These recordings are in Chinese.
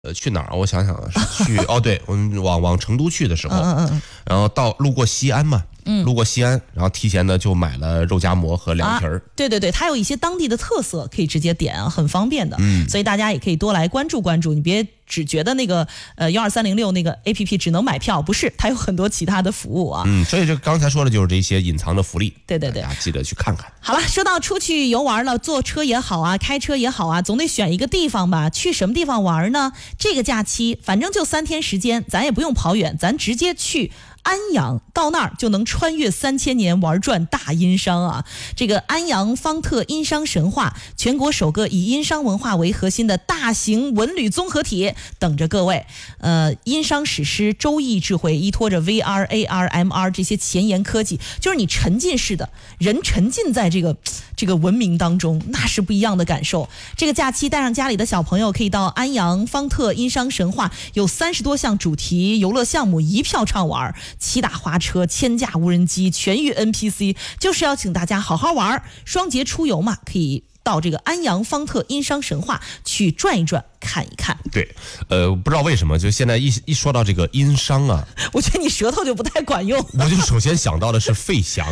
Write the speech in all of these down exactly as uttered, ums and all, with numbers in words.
呃，去哪儿？我想想啊，是去哦，对，我们往往成都去的时候， 嗯嗯嗯， 然后到路过西安嘛， 嗯， 路过西安，然后提前呢就买了肉夹馍和凉皮儿、 啊。对对对，它有一些当地的特色，可以直接点啊，很方便的。嗯，所以大家也可以多来关注关注，你别只觉得那个呃幺二三零六那个 A P P 只能买票，不是，它有很多其他的服务啊。 嗯，所以这刚才说的就是这些隐藏的福利。 对对对， 大家记得去看看。 好了，说到出去游玩了，坐车也好啊，开车也好啊，总得选一个地方吧。去什么地方玩呢？这个假期反正就三天时间，咱也不用跑远，咱直接去安阳，到那儿就能穿越三千年，玩转大殷商啊！这个安阳方特殷商神话，全国首个以殷商文化为核心的大型文旅综合体，等着各位。呃，殷商史诗、周易智慧，依托着 V R、A R、M R 这些前沿科技，就是你沉浸式的，人沉浸在这个这个文明当中，那是不一样的感受。这个假期带上家里的小朋友，可以到安阳方特殷商神话，有三十多项主题游乐项目，一票畅玩。七大花车、千架无人机、全域 N P C， 就是要请大家好好玩。双节出游嘛，可以到这个安阳方特殷商神话去转一转，看一看。 对，呃，不知道为什么，就现在一一说到这个殷商啊， 我觉得你舌头就不太管用。 我就首先想到的是费翔，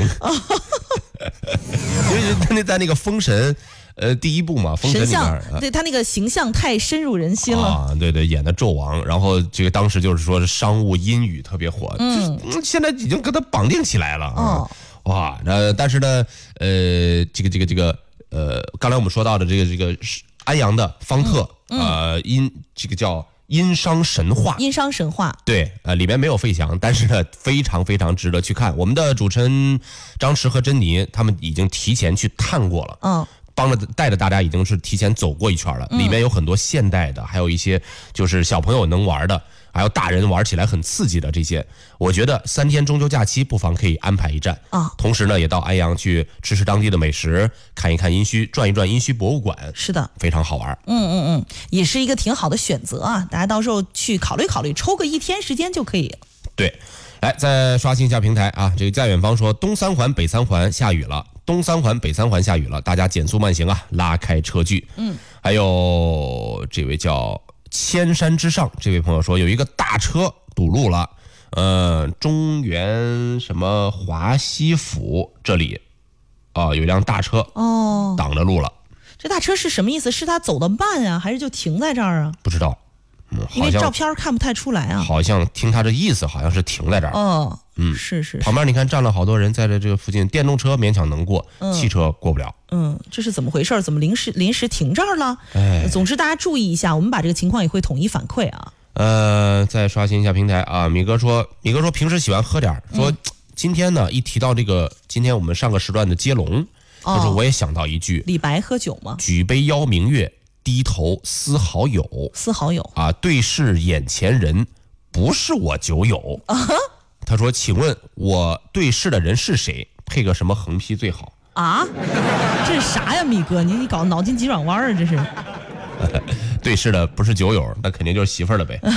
因为他那在那个封神。呃，第一部嘛，封神里面， 呃、对他那个形象太深入人心了啊！对对，演的纣王，然后这个当时就是说商务英语特别火，嗯，现在已经跟他绑定起来了，哦，哇，呃，但是呢，呃，这个这个这个，呃，刚才我们说到的这个这个安阳的方特，嗯、呃，殷这个叫殷商神话， 殷商神话， 对，呃，里面没有费翔，但是呢，非常非常值得去看。我们的主持人张弛和珍妮他们已经提前去探过了，嗯。帮着带着大家已经是提前走过一圈了，里面有很多现代的，还有一些就是小朋友能玩的，还有大人玩起来很刺激的这些。我觉得三天中秋假期不妨可以安排一站啊，同时呢也到安阳去吃吃当地的美食，看一看殷墟，转一转殷墟博物馆。 是的， 非常好玩。 嗯嗯嗯，也是一个挺好的选择啊，大家到时候去考虑考虑，抽个一天时间就可以了。 对，来再刷新一下平台啊，这个在远方说东三环北三环下雨了。东三环北三环下雨了，大家减速慢行啊，拉开车距。嗯，还有这位叫千山之上这位朋友说有一个大车堵路了，呃，中原什么华西府这里啊、呃、有一辆大车哦挡着路了。 这大车是什么意思？是他走得慢啊，还是就停在这儿啊？ 不知道。嗯， 因为照片看不太出来啊。 好像听他这意思，好像是停在这儿。 哦，嗯，是是。 旁边你看站了好多人，在这这个附近，电动车勉强能过，嗯、汽车过不了。 嗯，这是怎么回事？怎么临时临时停这儿了？哎，总之大家注意一下，我们把这个情况也会统一反馈啊。 呃，再刷新一下平台啊，米哥说，米哥说平时喜欢喝点，说、嗯、今天呢一提到这个，今天我们上个时段的接龙，哦、就是我也想到一句， 李白喝酒吗？ 举杯邀明月。低头思好友， 思好友啊！对视眼前人，不是我酒友。啊、他说：“请问我对视的人是谁？配个什么横批最好？” 啊，这是啥呀，米哥？你你搞脑筋急转弯啊？这是？ 对视的不是酒友，那肯定就是媳妇儿了呗。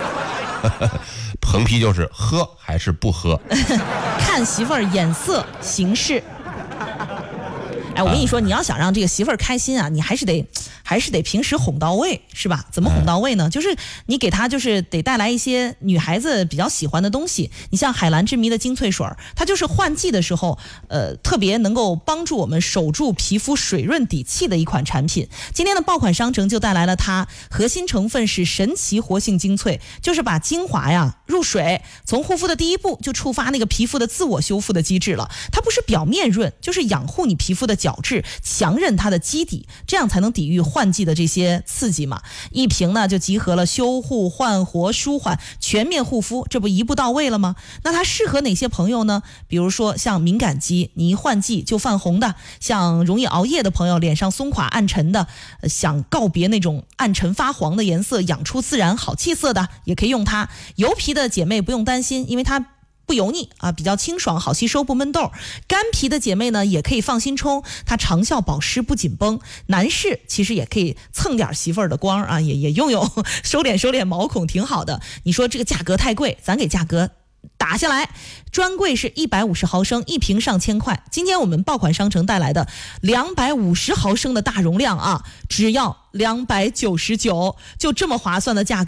横批就是喝还是不喝？ 看媳妇儿眼色行事。哎，我跟你说，你要想让这个媳妇儿开心啊，你还是得，还是得平时哄到位，是吧？怎么哄到位呢？就是你给她，就是得带来一些女孩子比较喜欢的东西。你像海蓝之谜的精粹水，它就是换季的时候，呃，特别能够帮助我们守住皮肤水润底气的一款产品。今天的爆款商城就带来了它，核心成分是神奇活性精粹，就是把精华呀入水，从护肤的第一步就触发那个皮肤的自我修复的机制了。它不是表面润，就是养护你皮肤的角质，强韧它的基底，这样才能抵御换季的这些刺激嘛。一瓶呢就集合了修护、焕活、舒缓、全面护肤，这不一步到位了吗？那它适合哪些朋友呢？比如说像敏感肌，你一换季就泛红的，像容易熬夜的朋友，脸上松垮暗沉的，想告别那种暗沉发黄的颜色，养出自然好气色的，也可以用它。油皮的姐妹不用担心，因为它不油腻啊，比较清爽，好吸收，不闷痘。干皮的姐妹呢，也可以放心冲，它长效保湿，不紧绷。男士其实也可以蹭点媳妇儿的光啊，也也用用，收敛收敛毛孔，挺好的。你说这个价格太贵，咱给价格打下来，专柜是一百五十毫升，一瓶上千块。今天我们爆款商城带来的两百五十毫升的大容量啊，只要两百九十九，就这么划算的价格。